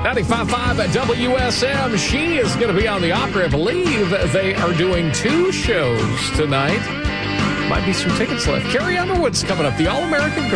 95.5 at WSM. She is going to be on the Opry. I believe they are doing 2 shows tonight. Might be some tickets left. Carrie Underwood's coming up, the All-American Girl.